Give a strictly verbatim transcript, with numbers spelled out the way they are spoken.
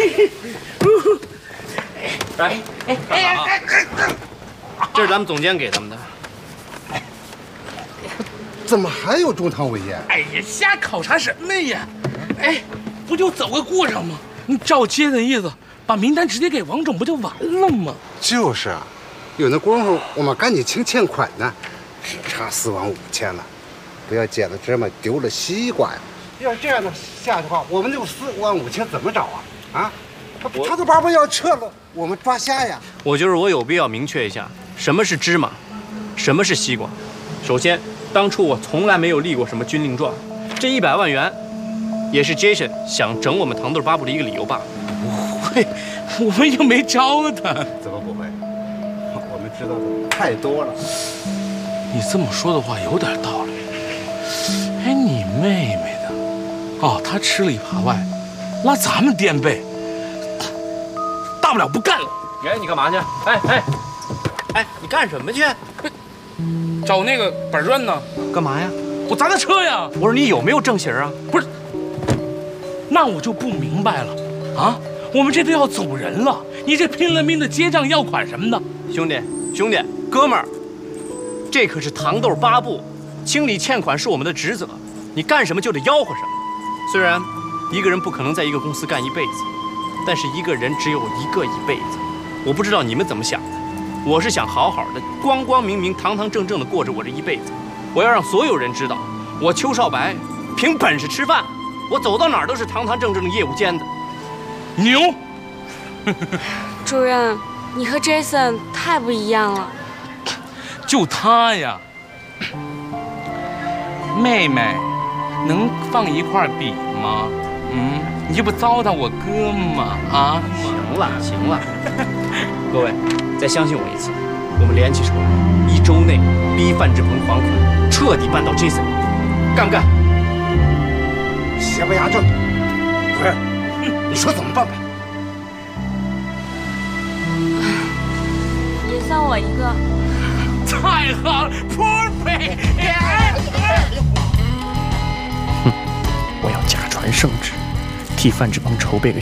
来，哎哎哎哎，这是咱们总监给咱们的。 怎么还有中堂委员？ 哎呀，瞎考察什么呀？哎，不就走个过场吗？你照接的意思，把名单直接给王总不就完了吗？ 就是啊，有那功夫，我们赶紧清欠款呢，只差四万五千了，不要捡了芝麻丢了西瓜呀！要是这样的下去的话，我们这四万五千怎么找啊？啊，他他都巴不要撤了，我们抓瞎呀！ 我觉得我有必要明确一下，什么是芝麻，什么是西瓜。首先，当初我从来没有立过什么军令状，这一百万元，也是 Jason 想整我们糖豆八部的一个理由罢了。 不会，我们又没招他。 怎么不会？我们知道的太多了。 你这么说的话有点道理。哎，你妹妹的，哦，她吃了一扒外，那咱们颠背，大不了不干了。 哎，你干嘛去？哎哎哎，你干什么去？ 找那个板砖呢？ 干嘛呀？ 我砸他车呀！ 我说你有没有正形啊？ 不是，那我就不明白了啊！我们这都要走人了，你这拼了命的结账要款什么的， 兄弟兄弟哥们儿，这可是糖豆八部，清理欠款是我们的职责，你干什么就得吆喝什么。虽然一个人不可能在一个公司干一辈子，但是一个人只有一个一辈子。我不知道你们怎么想的，我是想好好的、光光明明、堂堂正正的过着我这一辈子。我要让所有人知道，我邱少白凭本事吃饭，我走到哪儿都是堂堂正正的业务尖子。 牛！ 主任，你和 Jason 太不一样了。 就他呀，妹妹，能放一块比吗？嗯，你这不糟蹋我哥吗？啊！ 行了行了，各位，再相信我一次，我们联起手来，一周内逼范志鹏还款，彻底扳倒 Jason， 干不干？ 邪不压正，主任，你说怎么办吧？ 也算我一个。 太好了 ，perfect！ 哼，我要假传圣旨，替范志鹏筹备个